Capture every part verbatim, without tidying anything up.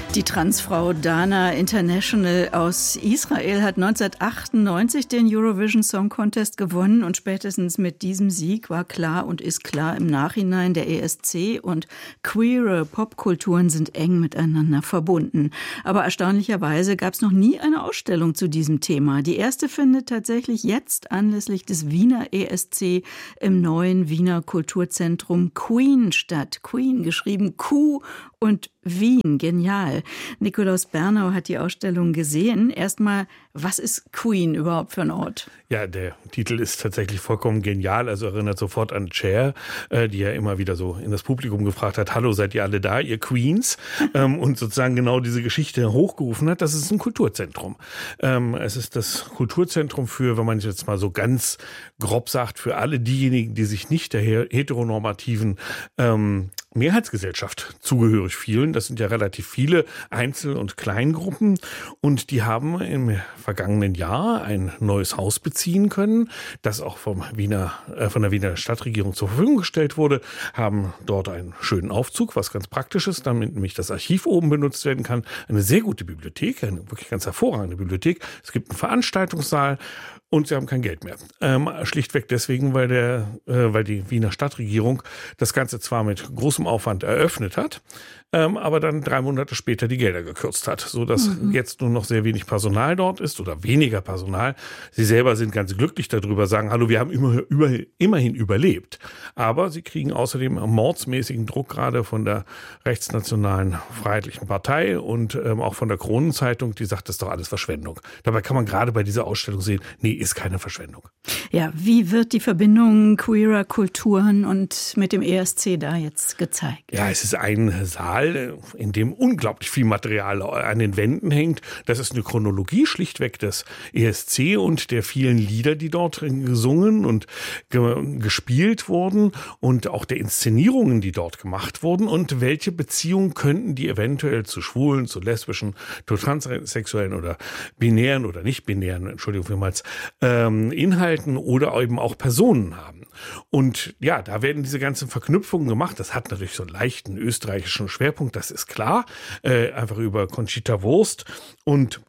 Die Transfrau Dana International aus Israel hat neunzehnhundertachtundneunzig den Eurovision Song Contest gewonnen und spätestens mit diesem Sieg war klar und ist klar im Nachhinein, der E S C und queere Popkulturen sind eng miteinander verbunden. Aber erstaunlicherweise gab es noch nie eine Ausstellung zu diesem Thema. Die erste findet tatsächlich jetzt anlässlich des Wiener E S C im neuen Wiener Kulturzentrum Queen statt. Queen geschrieben Q und Wien, genial. Nikolaus Bernau hat die Ausstellung gesehen. Erstmal, was ist Queen überhaupt für ein Ort? Ja, der Titel ist tatsächlich vollkommen genial, also erinnert sofort an Cher, äh, die ja immer wieder so in das Publikum gefragt hat, hallo, seid ihr alle da, ihr Queens? ähm, und sozusagen genau diese Geschichte hochgerufen hat. Das ist ein Kulturzentrum. Ähm, es ist das Kulturzentrum für, wenn man jetzt mal so ganz grob sagt, für alle diejenigen, die sich nicht der heteronormativen ähm, Mehrheitsgesellschaft zugehörig fühlen. Das sind ja relativ viele Einzel- und Kleingruppen und die haben im vergangenen Jahr ein neues Haus beziehen können, das auch vom Wiener, äh, von der Wiener Stadtregierung zur Verfügung gestellt wurde, haben dort einen schönen Aufzug, was ganz praktisch ist, damit nämlich das Archiv oben benutzt werden kann. Eine sehr gute Bibliothek, eine wirklich ganz hervorragende Bibliothek. Es gibt einen Veranstaltungssaal. Und sie haben kein Geld mehr. Ähm, schlichtweg deswegen, weil der, äh, weil die Wiener Stadtregierung das Ganze zwar mit großem Aufwand eröffnet hat, ähm, aber dann drei Monate später die Gelder gekürzt hat, so dass mhm. jetzt nur noch sehr wenig Personal dort ist oder weniger Personal. Sie selber sind ganz glücklich darüber, sagen, hallo, wir haben immer, über, immerhin überlebt. Aber sie kriegen außerdem mordsmäßigen Druck gerade von der rechtsnationalen Freiheitlichen Partei und ähm, auch von der Kronenzeitung, die sagt, das ist doch alles Verschwendung. Dabei kann man gerade bei dieser Ausstellung sehen, nee, ist keine Verschwendung. Ja, wie wird die Verbindung queerer Kulturen und mit dem E S C da jetzt gezeigt? Ja, es ist ein Saal, in dem unglaublich viel Material an den Wänden hängt. Das ist eine Chronologie schlichtweg des E S C und der vielen Lieder, die dort gesungen und ge- gespielt wurden und auch der Inszenierungen, die dort gemacht wurden und welche Beziehungen könnten die eventuell zu schwulen, zu lesbischen, zu transsexuellen oder binären oder nicht binären, Entschuldigung vielmals, ähm, Inhalten oder eben auch Personen haben. Und ja, da werden diese ganzen Verknüpfungen gemacht. Das hat natürlich so einen leichten österreichischen Schwerpunkt, das ist klar, äh, einfach über Conchita Wurst und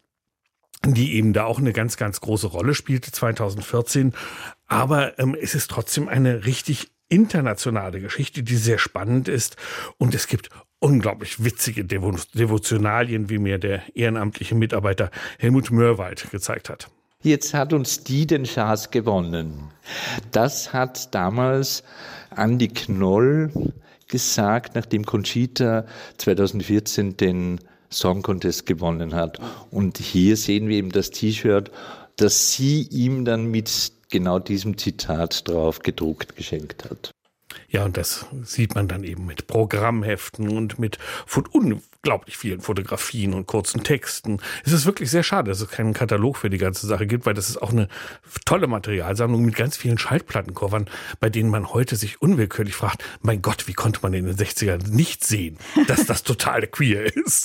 die eben da auch eine ganz, ganz große Rolle spielte zweitausendvierzehn. Aber ähm, es ist trotzdem eine richtig internationale Geschichte, die sehr spannend ist und es gibt unglaublich witzige Devo- Devotionalien, wie mir der ehrenamtliche Mitarbeiter Helmut Mörwald gezeigt hat. Jetzt hat uns die den Schatz gewonnen. Das hat damals Andi Knoll gesagt, nachdem Conchita zweitausendvierzehn den Song Contest gewonnen hat. Und hier sehen wir eben das T-Shirt, das sie ihm dann mit genau diesem Zitat drauf gedruckt geschenkt hat. Ja, und das sieht man dann eben mit Programmheften und mit unglaublich vielen Fotografien und kurzen Texten. Es ist wirklich sehr schade, dass es keinen Katalog für die ganze Sache gibt, weil das ist auch eine tolle Materialsammlung mit ganz vielen Schallplattencovern, bei denen man heute sich unwillkürlich fragt, mein Gott, wie konnte man in den sechzigern nicht sehen, dass das total queer ist?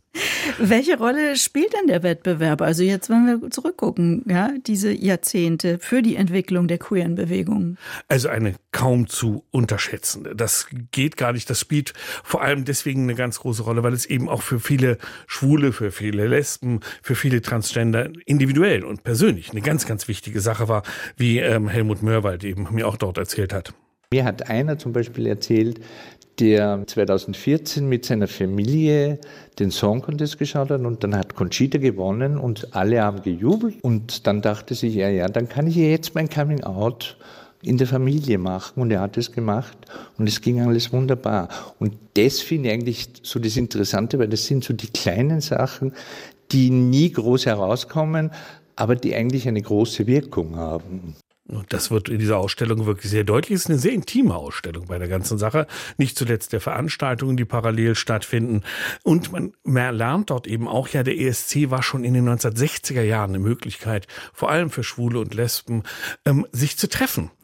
Welche Rolle spielt denn der Wettbewerb? Also jetzt, wenn wir zurückgucken, ja, diese Jahrzehnte für die Entwicklung der queeren Bewegung. Also eine kaum zu unterschätzende. Das geht gar nicht. Das spielt vor allem deswegen eine ganz große Rolle, weil es eben auch für viele Schwule, für viele Lesben, für viele Transgender individuell und persönlich eine ganz, ganz wichtige Sache war, wie ähm, Helmut Mörwald eben mir auch dort erzählt hat. Mir hat einer zum Beispiel erzählt, der zweitausendvierzehn mit seiner Familie den Song Contest geschaut hat und dann hat Conchita gewonnen und alle haben gejubelt und dann dachte sich, ja, ja, dann kann ich ja jetzt mein Coming Out in der Familie machen und er hat es gemacht und es ging alles wunderbar. Und das finde ich eigentlich so das Interessante, weil das sind so die kleinen Sachen, die nie groß herauskommen, aber die eigentlich eine große Wirkung haben. Und das wird in dieser Ausstellung wirklich sehr deutlich. Es ist eine sehr intime Ausstellung bei der ganzen Sache. Nicht zuletzt der Veranstaltungen, die parallel stattfinden. Und man, man lernt dort eben auch, ja, der E S C war schon in den neunzehnhundertsechziger Jahren eine Möglichkeit, vor allem für Schwule und Lesben, ähm, sich zu treffen.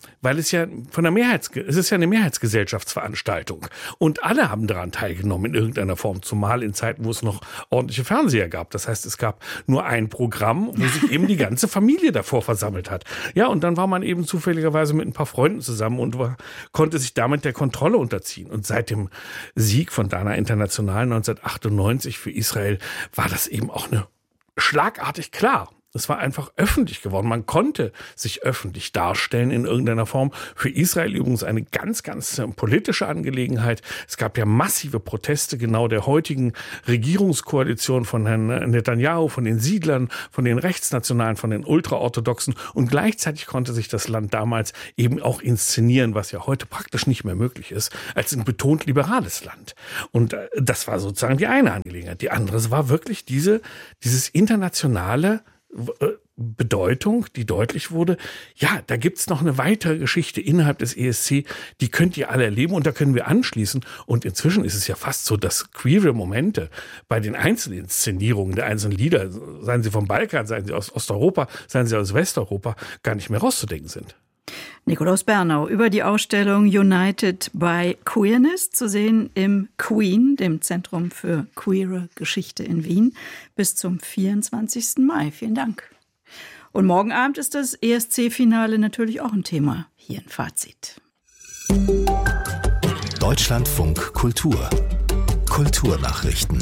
weil es ja von der Mehrheits, es ist ja eine Mehrheitsgesellschaftsveranstaltung und alle haben daran teilgenommen in irgendeiner Form, zumal in Zeiten, wo es noch ordentliche Fernseher gab. Das heißt, es gab nur ein Programm, wo sich eben die ganze Familie davor versammelt hat. Ja, und dann war man eben zufälligerweise mit ein paar Freunden zusammen und war, konnte sich damit der Kontrolle unterziehen. Und seit dem Sieg von Dana International neunzehnhundertachtundneunzig für Israel war das eben auch eine schlagartig klar. Es war einfach öffentlich geworden. Man konnte sich öffentlich darstellen in irgendeiner Form. Für Israel übrigens eine ganz, ganz politische Angelegenheit. Es gab ja massive Proteste genau der heutigen Regierungskoalition von Herrn Netanyahu, von den Siedlern, von den Rechtsnationalen, von den Ultraorthodoxen. Und gleichzeitig konnte sich das Land damals eben auch inszenieren, was ja heute praktisch nicht mehr möglich ist, als ein betont liberales Land. Und das war sozusagen die eine Angelegenheit. Die andere war wirklich diese, dieses internationale Bedeutung, die deutlich wurde, ja, da gibt's noch eine weitere Geschichte innerhalb des E S C, die könnt ihr alle erleben und da können wir anschließen. Und inzwischen ist es ja fast so, dass queere Momente bei den Einzelinszenierungen der einzelnen Lieder, seien sie vom Balkan, seien sie aus Osteuropa, seien sie aus Westeuropa, gar nicht mehr rauszudenken sind. Nikolaus Bernau über die Ausstellung United by Queerness, zu sehen im Queen, dem Zentrum für queere Geschichte in Wien, bis zum vierundzwanzigsten Mai. Vielen Dank. Und morgen Abend ist das E S C-Finale natürlich auch ein Thema hier in Fazit. Deutschlandfunk Kultur. Kulturnachrichten.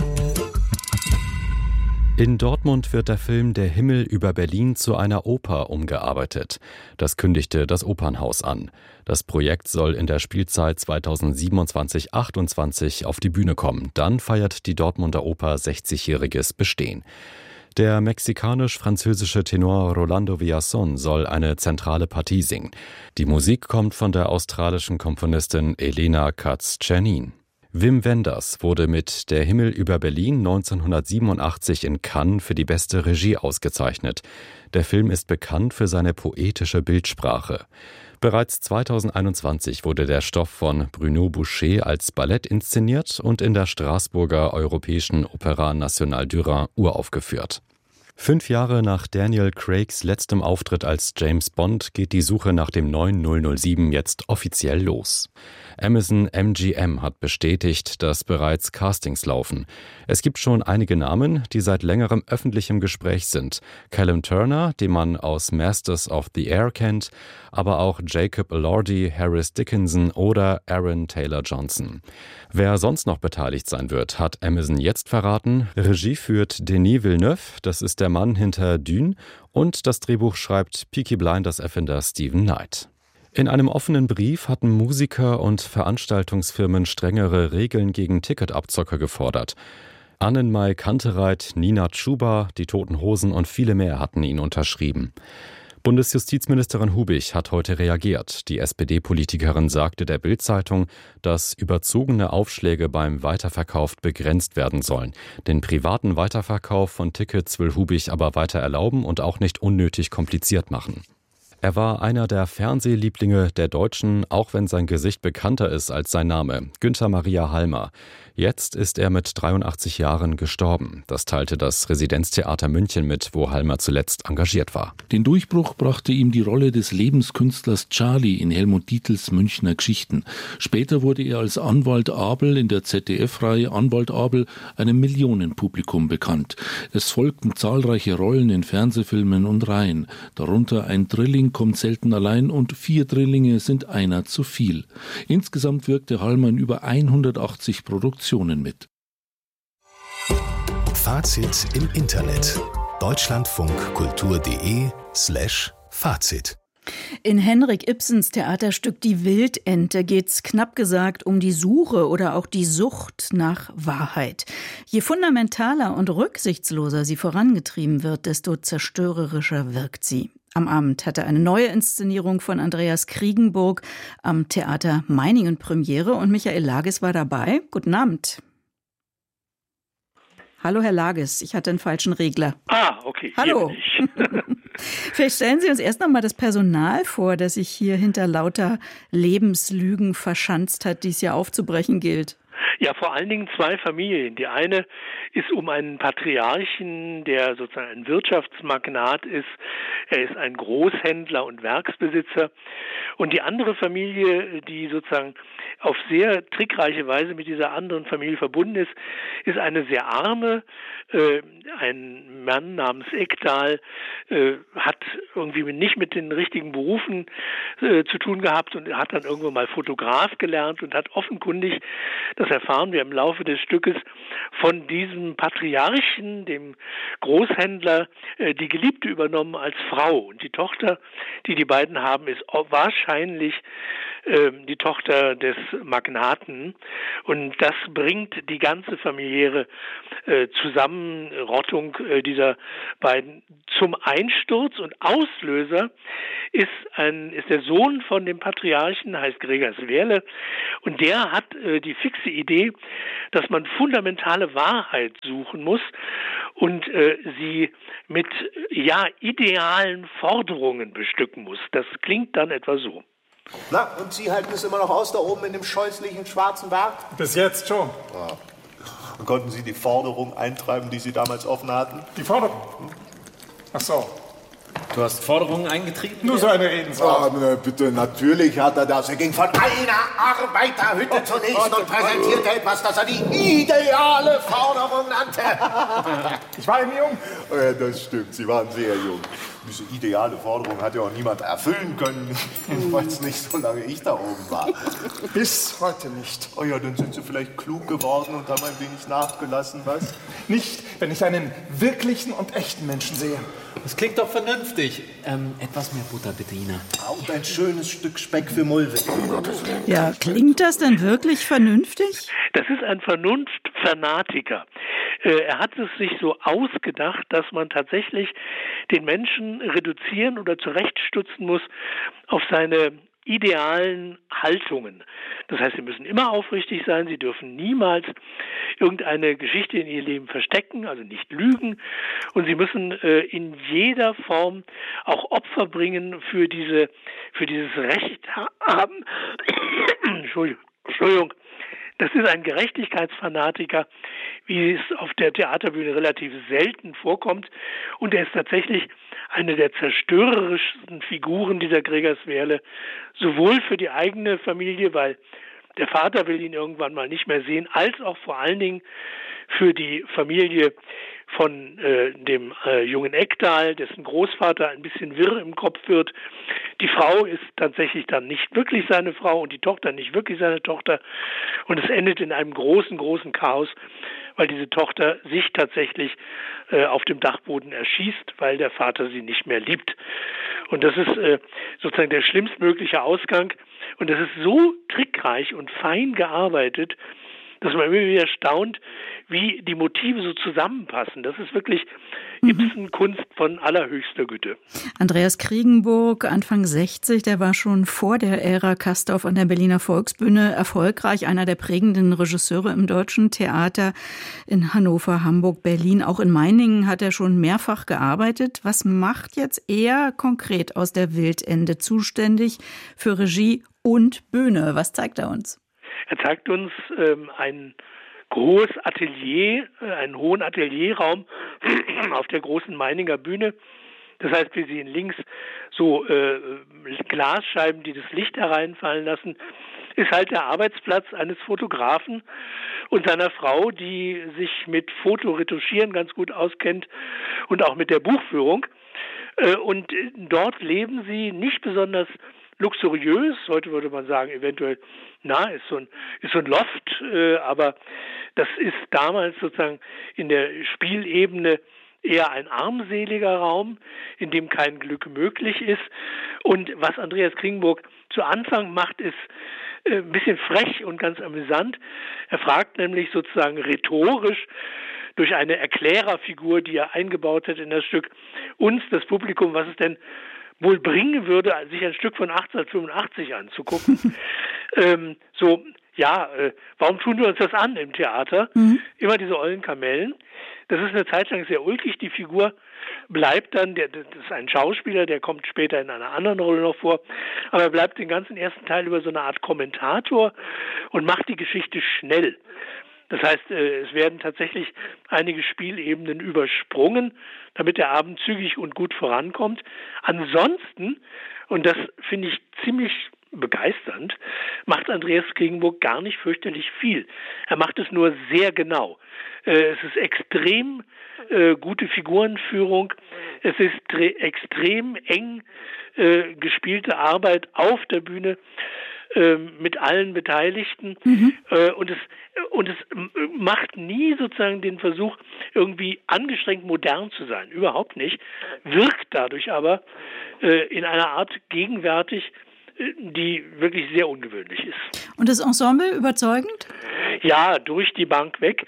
In Dortmund wird der Film Der Himmel über Berlin zu einer Oper umgearbeitet. Das kündigte das Opernhaus an. Das Projekt soll in der Spielzeit zweitausendsiebenundzwanzig achtundzwanzig auf die Bühne kommen. Dann feiert die Dortmunder Oper sechzigjähriges Bestehen. Der mexikanisch-französische Tenor Rolando Villazón soll eine zentrale Partie singen. Die Musik kommt von der australischen Komponistin Elena Katz-Czernin. Wim Wenders wurde mit Der Himmel über Berlin neunzehnhundertsiebenundachtzig in Cannes für die beste Regie ausgezeichnet. Der Film ist bekannt für seine poetische Bildsprache. Bereits zweitausendeinundzwanzig wurde der Stoff von Bruno Boucher als Ballett inszeniert und in der Straßburger Europäischen Opéra Nationale du Rhin uraufgeführt. Fünf Jahre nach Daniel Craigs letztem Auftritt als James Bond geht die Suche nach dem neuen null null sieben jetzt offiziell los. Amazon M G M hat bestätigt, dass bereits Castings laufen. Es gibt schon einige Namen, die seit längerem öffentlich im Gespräch sind. Callum Turner, den man aus Masters of the Air kennt, aber auch Jacob Elordi, Harris Dickinson oder Aaron Taylor-Johnson. Wer sonst noch beteiligt sein wird, hat Amazon jetzt verraten. Regie führt Denis Villeneuve, das ist der Mann hinter Dune, und das Drehbuch schreibt Peaky Blinders-Erfinder Stephen Knight. In einem offenen Brief hatten Musiker und Veranstaltungsfirmen strengere Regeln gegen Ticketabzocker gefordert. Annenmai Kantereit, Nina Chuba, die Toten Hosen und viele mehr hatten ihn unterschrieben. Bundesjustizministerin Hubich hat heute reagiert. Die S P D-Politikerin sagte der Bild-Zeitung, dass überzogene Aufschläge beim Weiterverkauf begrenzt werden sollen. Den privaten Weiterverkauf von Tickets will Hubich aber weiter erlauben und auch nicht unnötig kompliziert machen. Er war einer der Fernsehlieblinge der Deutschen, auch wenn sein Gesicht bekannter ist als sein Name, Günther Maria Halmer. Jetzt ist er mit dreiundachtzig Jahren gestorben. Das teilte das Residenztheater München mit, wo Halmer zuletzt engagiert war. Den Durchbruch brachte ihm die Rolle des Lebenskünstlers Charlie in Helmut Dietls Münchner Geschichten. Später wurde er als Anwalt Abel in der Z D F-Reihe Anwalt Abel einem Millionenpublikum bekannt. Es folgten zahlreiche Rollen in Fernsehfilmen und Reihen, darunter Ein Drilling kommt selten allein und Vier Drillinge sind einer zu viel. Insgesamt wirkte Halmer in über hundertachtzig Produktionen mit. Fazit im Internet. Deutschlandfunkkultur.de slash Fazit. In Henrik Ibsens Theaterstück Die Wildente geht's knapp gesagt um die Suche oder auch die Sucht nach Wahrheit. Je fundamentaler und rücksichtsloser sie vorangetrieben wird, desto zerstörerischer wirkt sie. Am Abend hatte eine neue Inszenierung von Andreas Kriegenburg am Theater Meiningen Premiere und Michael Lages war dabei. Guten Abend. Hallo Herr Lages, ich hatte einen falschen Regler. Ah, okay. Hallo. Vielleicht stellen Sie uns erst noch mal das Personal vor, das sich hier hinter lauter Lebenslügen verschanzt hat, die es ja aufzubrechen gilt. Ja, vor allen Dingen zwei Familien. Die eine ist um einen Patriarchen, der sozusagen ein Wirtschaftsmagnat ist. Er ist ein Großhändler und Werksbesitzer. Und die andere Familie, die sozusagen auf sehr trickreiche Weise mit dieser anderen Familie verbunden ist, ist eine sehr arme. Äh, ein Mann namens Ekdal äh, hat irgendwie nicht mit den richtigen Berufen äh, zu tun gehabt und hat dann irgendwann mal Fotograf gelernt und hat offenkundig, das erfahren wir im Laufe des Stückes, von diesem Patriarchen, dem Großhändler, äh, die Geliebte übernommen als Frau. Und die Tochter, die die beiden haben, ist wahrscheinlich äh, die Tochter des Magnaten. Und das bringt die ganze familiäre äh, Zusammenrottung äh, dieser beiden zum Einsturz. Und Auslöser ist ein ist der Sohn von dem Patriarchen, heißt Gregers Werle. Und der hat äh, die fixe Idee, dass man fundamentale Wahrheit suchen muss und äh, sie mit ja idealen Forderungen bestücken muss. Das klingt dann etwa so. Na, und Sie halten es immer noch aus da oben in dem scheußlichen schwarzen Berg? Bis jetzt schon. Ja. Und konnten Sie die Forderung eintreiben, die Sie damals offen hatten? Die Forderung? Ach so. Du hast Forderungen eingetrieben? Nur so eine Redensart. Oh, na, bitte, natürlich hat er das. Er ging von einer Arbeiterhütte zur nächsten und präsentierte etwas, das er die ideale Forderung nannte. Ich war eben jung. Oh ja, das stimmt, Sie waren sehr jung. Diese ideale Forderung hat ja auch niemand erfüllen können, jedenfalls nicht, solange ich da oben war. Bis heute nicht. Oh ja, dann sind Sie vielleicht klug geworden und haben ein wenig nachgelassen, was? Nicht, wenn ich einen wirklichen und echten Menschen sehe. Das klingt doch vernünftig. Ähm, etwas mehr Butter, bitte, Ina. Und ein schönes Stück Speck für Mulwig. Ja, klingt das denn wirklich vernünftig? Das ist ein Vernunftfanatiker. Äh, er hat es sich so ausgedacht, dass man tatsächlich den Menschen reduzieren oder zurechtstutzen muss auf seine idealen Haltungen. Das heißt, sie müssen immer aufrichtig sein, sie dürfen niemals irgendeine Geschichte in ihr Leben verstecken, also nicht lügen, und sie müssen äh, in jeder Form auch Opfer bringen für diese, für dieses Recht haben. Entschuldigung. Entschuldigung. Das ist ein Gerechtigkeitsfanatiker, wie es auf der Theaterbühne relativ selten vorkommt. Und er ist tatsächlich eine der zerstörerischsten Figuren dieser Gregers Werle, sowohl für die eigene Familie, weil der Vater will ihn irgendwann mal nicht mehr sehen, als auch vor allen Dingen für die Familie von äh, dem äh, jungen Ekdal, dessen Großvater ein bisschen wirr im Kopf wird. Die Frau ist tatsächlich dann nicht wirklich seine Frau und die Tochter nicht wirklich seine Tochter. Und es endet in einem großen, großen Chaos, weil diese Tochter sich tatsächlich äh, auf dem Dachboden erschießt, weil der Vater sie nicht mehr liebt. Und das ist äh, sozusagen der schlimmstmögliche Ausgang. Und das ist so trickreich und fein gearbeitet, dass man immer wieder staunt, wie die Motive so zusammenpassen. Das ist wirklich Ibsen-Kunst von allerhöchster Güte. Andreas Kriegenburg, Anfang sechzig, der war schon vor der Ära Castorf an der Berliner Volksbühne erfolgreich, einer der prägenden Regisseure im deutschen Theater in Hannover, Hamburg, Berlin. Auch in Meiningen hat er schon mehrfach gearbeitet. Was macht jetzt er konkret aus der Wildende zuständig für Regie und Bühne? Was zeigt er uns? Er zeigt uns ähm, ein großes Atelier, äh, einen hohen Atelierraum auf der großen Meininger Bühne. Das heißt, wir sehen links so äh, Glasscheiben, die das Licht hereinfallen lassen. Ist halt der Arbeitsplatz eines Fotografen und seiner Frau, die sich mit Fotoretuschieren ganz gut auskennt und auch mit der Buchführung. Äh, und dort leben sie nicht besonders luxuriös, heute würde man sagen, eventuell, na, ist so ein, ist so ein Loft, äh, aber das ist damals sozusagen in der Spielebene eher ein armseliger Raum, in dem kein Glück möglich ist. Und was Andreas Kriegenburg zu Anfang macht, ist äh, ein bisschen frech und ganz amüsant. Er fragt nämlich sozusagen rhetorisch durch eine Erklärerfigur, die er eingebaut hat in das Stück, uns, das Publikum, was es denn wohl bringen würde, sich ein Stück von achtzehnhundertfünfundachtzig anzugucken. ähm, so, ja, äh, warum tun wir uns das an im Theater? Mhm. Immer diese ollen Kamellen. Das ist eine Zeit lang sehr ulkig. Die Figur bleibt dann, der, das ist ein Schauspieler, der kommt später in einer anderen Rolle noch vor, aber er bleibt den ganzen ersten Teil über so eine Art Kommentator und macht die Geschichte schnell. Das heißt, es werden tatsächlich einige Spielebenen übersprungen, damit der Abend zügig und gut vorankommt. Ansonsten, und das finde ich ziemlich begeisternd, macht Andreas Kringburg gar nicht fürchterlich viel. Er macht es nur sehr genau. Es ist extrem äh, gute Figurenführung. Es ist tre- extrem eng äh, gespielte Arbeit auf der Bühne äh, mit allen Beteiligten. Mhm. Äh, und es und es macht nie sozusagen den Versuch, irgendwie angestrengt modern zu sein. Überhaupt nicht. Wirkt dadurch aber äh, in einer Art gegenwärtig, die wirklich sehr ungewöhnlich ist. Und das Ensemble überzeugend? Ja, durch die Bank weg.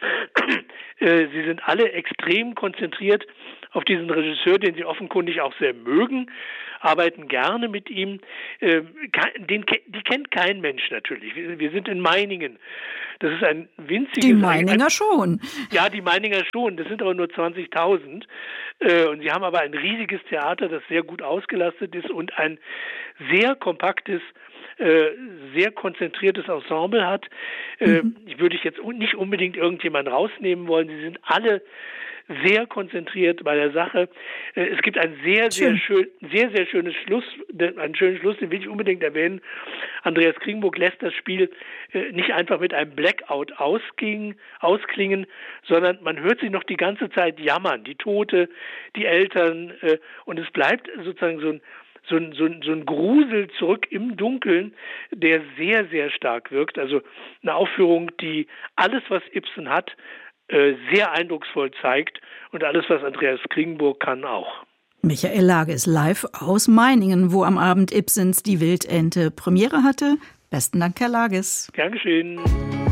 Sie sind alle extrem konzentriert auf diesen Regisseur, den sie offenkundig auch sehr mögen, arbeiten gerne mit ihm. Den, die kennt kein Mensch natürlich. Wir sind in Meiningen. Das ist ein winziges... Die Meininger ein, schon. Ja, die Meininger schon. Das sind aber nur zwanzigtausend. Und sie haben aber ein riesiges Theater, das sehr gut ausgelastet ist und ein sehr kompaktes, sehr konzentriertes Ensemble hat. Mhm. Ich würde ich jetzt nicht unbedingt irgendjemand rausnehmen wollen. Sie sind alle sehr konzentriert bei der Sache. Es gibt ein sehr, sehr schön, sehr, sehr schönes Schluss, einen schönen Schluss, den will ich unbedingt erwähnen. Andreas Kringburg lässt das Spiel nicht einfach mit einem Blackout ausging, ausklingen, sondern man hört sie noch die ganze Zeit jammern, die Tote, die Eltern, und es bleibt sozusagen so ein So ein, so, ein, so ein Grusel zurück im Dunkeln, der sehr, sehr stark wirkt. Also eine Aufführung, die alles, was Ibsen hat, sehr eindrucksvoll zeigt und alles, was Andreas Kringburg kann, auch. Michael Lage ist live aus Meiningen, wo am Abend Ibsens Die Wildente Premiere hatte. Besten Dank, Herr Lages. Gern geschehen.